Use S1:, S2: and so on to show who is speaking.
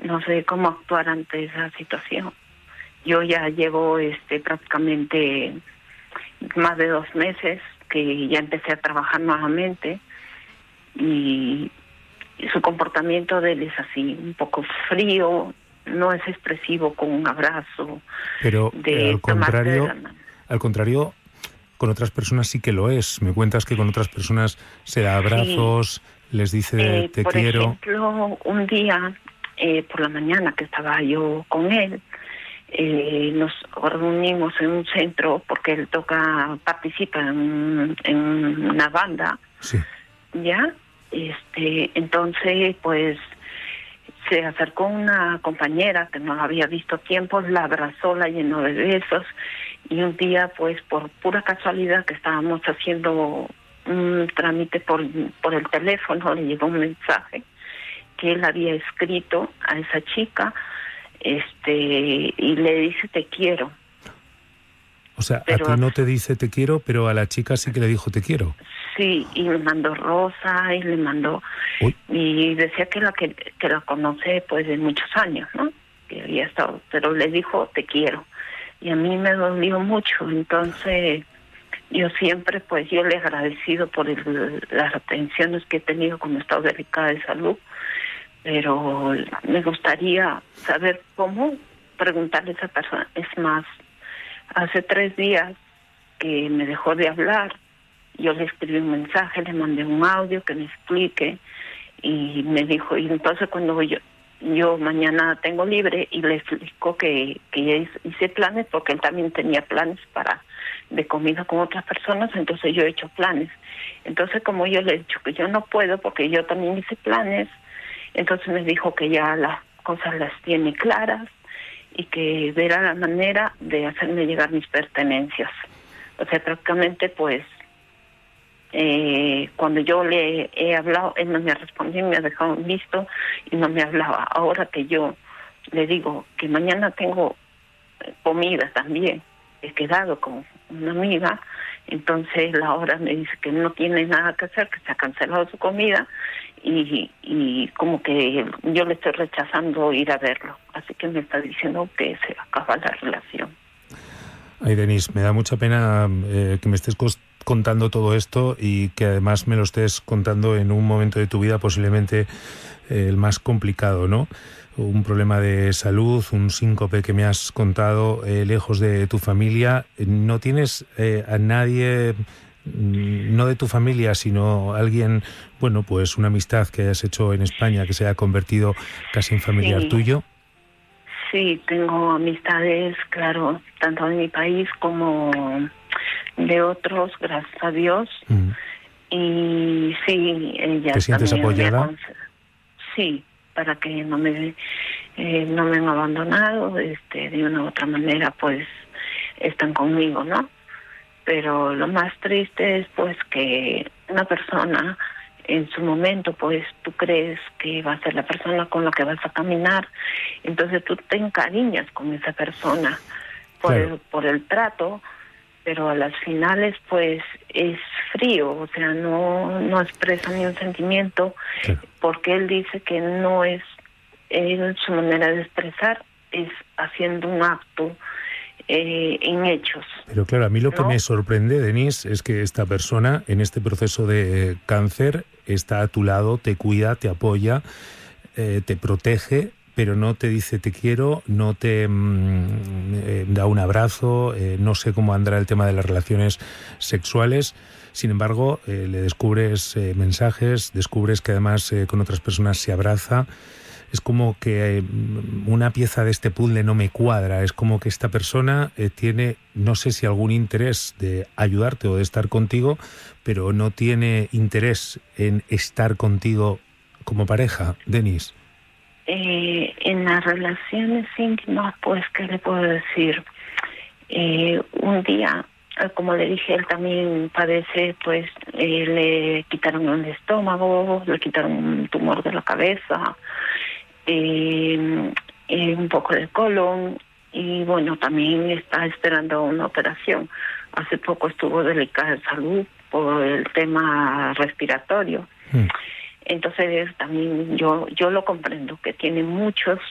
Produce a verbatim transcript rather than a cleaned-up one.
S1: no sé cómo actuar ante esa situación. Yo ya llevo este prácticamente más de dos meses que ya empecé a trabajar nuevamente y, y su comportamiento de él es así, un poco frío, no es expresivo con un abrazo.
S2: Pero
S1: de
S2: eh, al contrario,
S1: de la mano.
S2: al contrario, con otras personas sí que lo es. Me cuentas que con otras personas se da abrazos, sí. les dice
S1: eh,
S2: te
S1: por
S2: quiero.
S1: Por ejemplo, un día eh, por la mañana que estaba yo con él, eh, nos reunimos en un centro porque él toca, participa en, en una banda.
S2: Sí.
S1: Ya, este, entonces pues se acercó una compañera que no la había visto tiempo, la abrazó, la llenó de besos, y un día pues por pura casualidad que estábamos haciendo un trámite por, por el teléfono, le llegó un mensaje que él había escrito a esa chica, este, y le dice te quiero.
S2: O sea,
S1: pero,
S2: a ti no te dice te quiero, pero a la chica sí que le dijo te quiero.
S1: Sí, y me mandó rosa y le mandó... Uy. Y decía que la que, que la conoce pues de muchos años, ¿no? Que había estado, pero le dijo te quiero. Y a mí me dolió mucho, entonces yo siempre pues yo le he agradecido por el, las atenciones que he tenido cuando he estado delicada de salud, pero me gustaría saber cómo preguntarle a esa persona. Es más, hace tres días que me dejó de hablar, yo le escribí un mensaje, le mandé un audio que me explique, y me dijo, y entonces cuando yo yo mañana tengo libre, y le explicó que, que ya hice planes, porque él también tenía planes para de comida con otras personas, entonces yo he hecho planes. Entonces como yo le he dicho que yo no puedo, porque yo también hice planes, entonces me dijo que ya las cosas las tiene claras, y que verá la manera de hacerme llegar mis pertenencias. O sea, prácticamente pues Eh, cuando yo le he hablado, él no me ha respondido, me ha dejado en visto y no me hablaba. Ahora que yo le digo que mañana tengo comida también, he quedado con una amiga, entonces la hora me dice que no tiene nada que hacer, que se ha cancelado su comida, y, y como que yo le estoy rechazando ir a verlo. Así que me está diciendo que se acaba la relación.
S2: Ay, Denise, me da mucha pena eh, que me estés contando todo esto, y que además me lo estés contando en un momento de tu vida posiblemente eh, el más complicado, ¿no? Un problema de salud, un síncope que me has contado, eh, lejos de tu familia. ¿No tienes eh, a nadie, no de tu familia, sino alguien, bueno, pues una amistad que hayas hecho en España que se haya convertido casi en familiar
S1: sí.
S2: tuyo?
S1: Sí, tengo amistades, claro, tanto de mi país como de otros, gracias a Dios. Mm. Y sí, ella
S2: ¿Te sientes apoyada?
S1: Me sí, para que no me eh, no me han abandonado, este, de una u otra manera, pues están conmigo, ¿no? Pero lo más triste es pues que una persona en su momento, pues tú crees que va a ser la persona con la que vas a caminar, entonces tú te encariñas con esa persona por, claro. el, por el trato, pero a las finales pues es frío, o sea, no, no expresa ni un sentimiento, claro. Porque él dice que no es, él, su manera de expresar es haciendo un acto Eh, en hechos.
S2: Pero claro, a mí lo
S1: ¿no?
S2: que me sorprende, Denise, es que esta persona en este proceso de cáncer está a tu lado, te cuida, te apoya, eh, te protege, pero no te dice te quiero, no te mm, eh, da un abrazo, eh, no sé cómo andará el tema de las relaciones sexuales. Sin embargo, eh, le descubres eh, mensajes, descubres que además eh, con otras personas se abraza. Es como que una pieza de este puzzle no me cuadra, es como que esta persona eh, tiene, no sé si algún interés de ayudarte o de estar contigo, pero no tiene interés en estar contigo como pareja, Denise.
S1: Eh, en las relaciones íntimas, pues, ¿qué le puedo decir? Eh, un día, como le dije, él también padece, pues, eh, le quitaron el estómago, le quitaron un tumor de la cabeza, Eh, eh, un poco de colon, y bueno, también está esperando una operación. Hace poco estuvo delicada de salud por el tema respiratorio. Mm. Entonces también yo yo lo comprendo, que tiene muchos